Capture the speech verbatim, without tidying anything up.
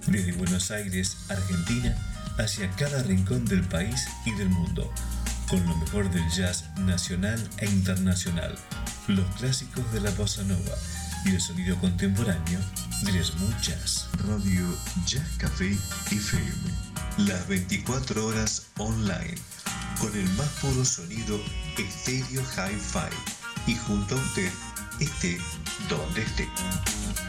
Desde Buenos Aires, Argentina, hacia cada rincón del país y del mundo, con lo mejor del jazz nacional e internacional, los clásicos de la bossa nova y el sonido contemporáneo del smooth jazz. Radio Jazz Café F M, las veinticuatro horas online, con el más puro sonido estéreo hi-fi y junto a usted, esté donde esté.